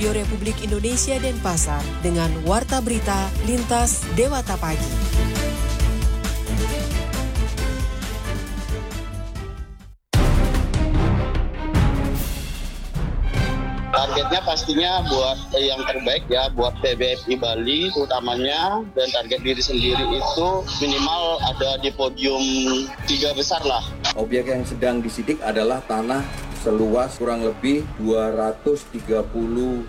Radio Republik Indonesia Denpasar dengan Warta Berita Lintas Dewata Pagi. Targetnya pastinya buat yang terbaik ya, buat PBFI Bali utamanya, dan target diri sendiri itu minimal ada di podium 3 besar lah. Objek yang sedang disidik adalah tanah seluas kurang lebih 230.450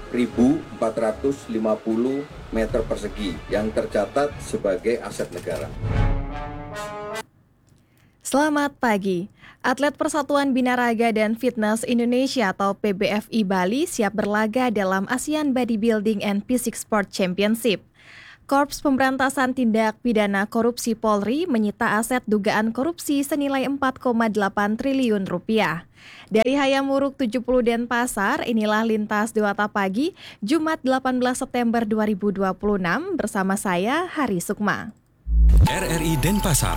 meter persegi yang tercatat sebagai aset negara. Selamat pagi. Atlet Persatuan Binaraga dan Fitness Indonesia atau PBFI Bali siap berlaga dalam ASEAN Bodybuilding and Physique Sport Championship. Korps Pemberantasan Tindak Pidana Korupsi Polri menyita aset dugaan korupsi senilai 4,8 triliun rupiah. Dari Hayamuruk 70 Denpasar, inilah Lintas Dewata Pagi, Jumat 18 September 2026 bersama saya, Hari Sukma. RRI Denpasar.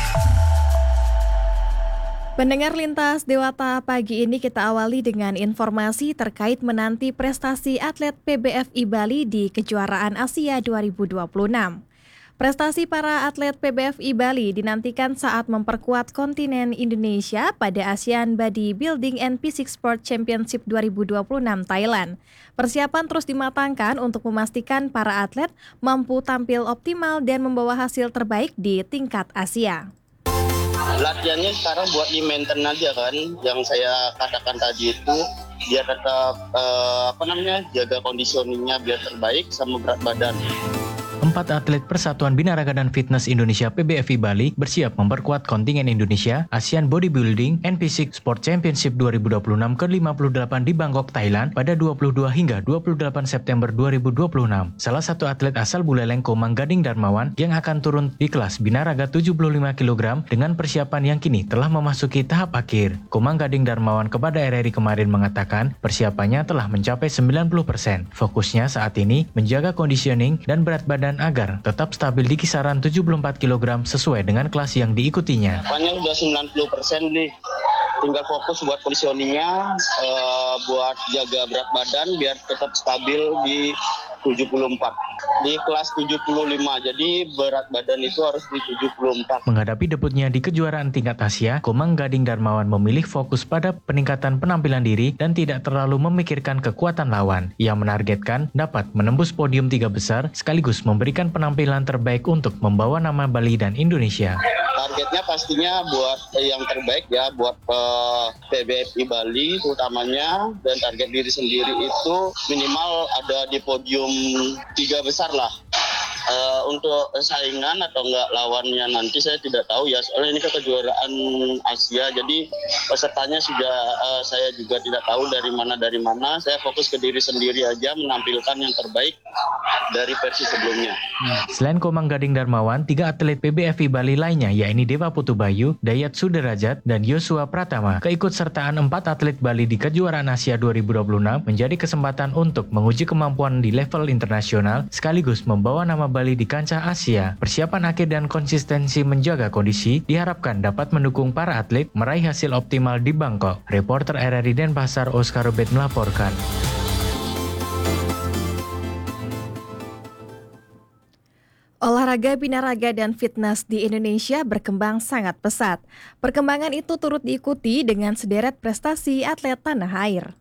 Pendengar Lintas Dewata Pagi ini kita awali dengan informasi terkait menanti prestasi atlet PBFI Bali di Kejuaraan Asia 2026. Prestasi para atlet PBFI Bali dinantikan saat memperkuat kontinen Indonesia pada ASEAN Bodybuilding and Physique Sport Championship 2026 Thailand. Persiapan terus dimatangkan untuk memastikan para atlet mampu tampil optimal dan membawa hasil terbaik di tingkat Asia. Latihannya sekarang buat di maintain aja kan, yang saya katakan tadi itu biar tetap jaga kondisioningnya biar terbaik sama berat badan. 4 atlet Persatuan Binaraga dan Fitness Indonesia PBFI Bali bersiap memperkuat kontingen Indonesia ASEAN Bodybuilding and Physique Sport Championship 2026 ke-58 di Bangkok, Thailand pada 22 hingga 28 September 2026. Salah satu atlet asal Buleleng, Komang Gading Darmawan yang akan turun di kelas Binaraga 75 kg dengan persiapan yang kini telah memasuki tahap akhir. Komang Gading Darmawan kepada RRI kemarin mengatakan persiapannya telah mencapai 90%. Fokusnya saat ini menjaga conditioning dan berat badan agar tetap stabil di kisaran 74 kg sesuai dengan kelas yang diikutinya. Pokoknya udah 90% nih. Tinggal fokus buat conditioningnya, buat jaga berat badan biar tetap stabil di 74. Di kelas 75, jadi berat badan itu harus di 74. Menghadapi debutnya di kejuaraan tingkat Asia, Komang Gading Darmawan memilih fokus pada peningkatan penampilan diri dan tidak terlalu memikirkan kekuatan lawan. Ia menargetkan dapat menembus podium 3 besar sekaligus memberikan penampilan terbaik untuk membawa nama Bali dan Indonesia. Targetnya pastinya buat yang terbaik ya, buat PBFI Bali utamanya, dan target diri sendiri itu minimal ada di podium 3 besar lah. Untuk saingan atau enggak lawannya nanti saya tidak tahu ya, soalnya ini kejuaraan Asia, jadi pesertanya sudah saya juga tidak tahu dari mana. Saya fokus ke diri sendiri aja, menampilkan yang terbaik dari versi sebelumnya. Selain Komang Gading Darmawan, 3 atlet PBFI Bali lainnya yakni Dewa Putu Bayu, Dayat Suderajat, dan Yosua Pratama. Keikutsertaan 4 atlet Bali di kejuaraan Asia 2026 menjadi kesempatan untuk menguji kemampuan di level internasional sekaligus membawa nama Bali di kancah Asia. Persiapan akhir dan konsistensi menjaga kondisi diharapkan dapat mendukung para atlet meraih hasil optimal di Bangkok. Reporter RRI Denpasar Oscar Robert melaporkan. Olahraga binaraga dan fitness di Indonesia berkembang sangat pesat. Perkembangan itu turut diikuti dengan sederet prestasi atlet tanah air.